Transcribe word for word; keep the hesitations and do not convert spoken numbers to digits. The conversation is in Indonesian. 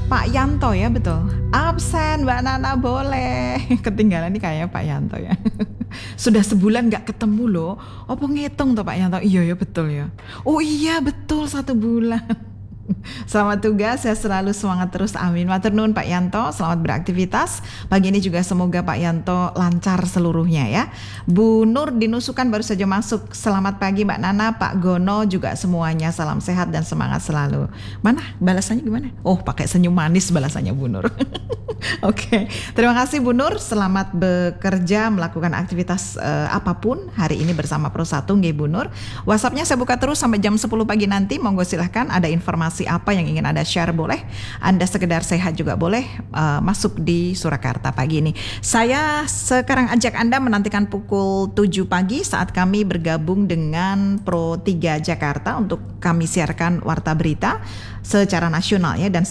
Pak Yanto ya, betul. Absen Mbak Nana, boleh. Ketinggalan nih kayaknya Pak Yanto ya. Sudah sebulan gak ketemu loh. Apa ngitung tuh Pak Yanto? Iya ya, betul ya. Oh iya betul, satu bulan. Selamat tugas, saya selalu semangat terus, amin. Matur nuwun Pak Yanto, selamat beraktivitas. Pagi ini juga semoga Pak Yanto lancar seluruhnya ya. Bu Nur di Nusukan baru saja masuk. Selamat pagi Mbak Nana, Pak Gono juga semuanya, salam sehat dan semangat selalu. Mana balasannya gimana? Oh, pakai senyum manis balasannya Bu Nur. Oke, okay. Terima kasih Bu Nur, selamat bekerja melakukan aktivitas uh, apapun hari ini bersama Pro satu nggih Bu Nur. WhatsApp-nya saya buka terus sampai jam sepuluh pagi nanti. Monggo silahkan, ada informasi apa yang ingin Anda share boleh. Anda sekedar sehat juga boleh uh, masuk di Surakarta pagi ini. Saya sekarang ajak Anda menantikan pukul tujuh pagi saat kami bergabung dengan Pro tiga Jakarta untuk kami siarkan warta berita secara nasional ya, dan